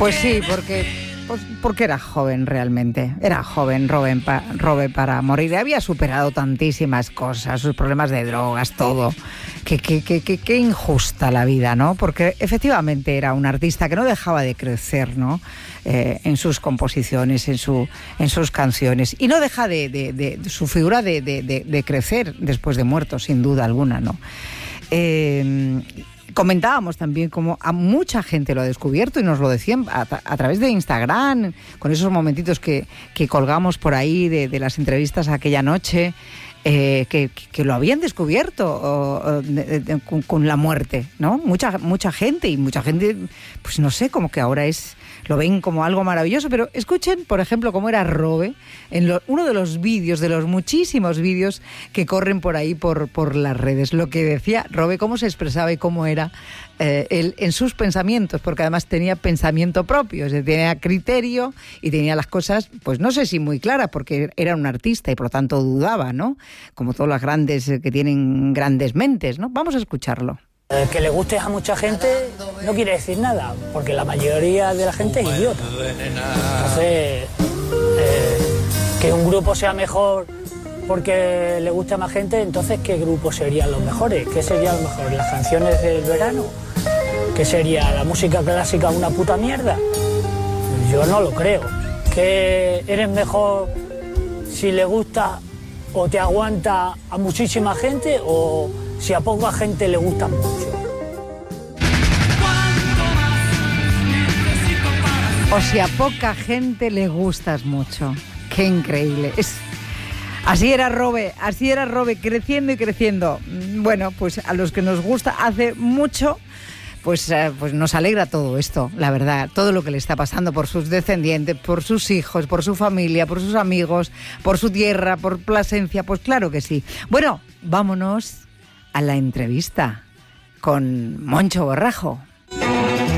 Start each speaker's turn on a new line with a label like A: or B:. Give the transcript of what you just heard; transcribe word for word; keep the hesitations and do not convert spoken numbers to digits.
A: Pues sí, porque, pues porque era joven realmente. Era joven, Robe, pa, Robe para morir. Había superado tantísimas cosas, sus problemas de drogas, todo. Qué que, que, que, que injusta la vida, ¿no? Porque efectivamente era un artista que no dejaba de crecer, ¿no? Eh, en sus composiciones, en, su, en sus canciones. Y no deja de, de, de, de su figura de, de, de, de crecer después de muerto, sin duda alguna, ¿no? Eh, Comentábamos también cómo a mucha gente lo ha descubierto y nos lo decían a, a través de Instagram, con esos momentitos que, que colgamos por ahí de, de las entrevistas aquella noche, eh, que, que lo habían descubierto o, o, de, de, con, con la muerte, ¿no? Mucha, mucha gente y mucha gente, pues no sé, como que ahora es... lo ven como algo maravilloso, pero escuchen, por ejemplo, cómo era Robe en lo, uno de los vídeos, de los muchísimos vídeos que corren por ahí, por, por las redes. Lo que decía Robe, cómo se expresaba y cómo era eh, él en sus pensamientos, porque además tenía pensamiento propio, o sea, tenía criterio y tenía las cosas, pues no sé si muy claras, porque era un artista y por lo tanto dudaba, ¿no? Como todos los grandes que tienen grandes mentes, ¿no? Vamos a escucharlo.
B: El que le guste a mucha gente no quiere decir nada, porque la mayoría de la gente es idiota. Entonces, eh, que un grupo sea mejor porque le guste a más gente, entonces ¿qué grupos serían los mejores? ¿Qué serían los mejores? ¿Las canciones del verano? ¿Qué sería la música clásica una puta mierda? Yo no lo creo. ¿Que eres mejor si le gusta o te aguanta a muchísima gente o si a poca gente le gusta mucho?
A: O si a poca gente le gustas mucho. Qué increíble. Es... Así era Robe, así era Robe, creciendo y creciendo. Bueno, pues a los que nos gusta hace mucho, pues, eh, pues nos alegra todo esto, la verdad. Todo lo que le está pasando por sus descendientes, por sus hijos, por su familia, por sus amigos, por su tierra, por Plasencia, pues claro que sí. Bueno, vámonos a la entrevista con Moncho Borrajo.